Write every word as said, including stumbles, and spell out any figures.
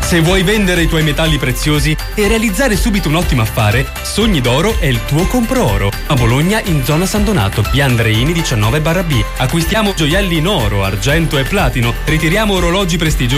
Se vuoi vendere i tuoi metalli preziosi e realizzare subito un ottimo affare, Sogni d'Oro è il tuo compro oro. A Bologna, in zona San Donato, via Andreini diciannove barra B. Acquistiamo gioielli in oro, argento e platino. Ritiriamo orologi prestigiosi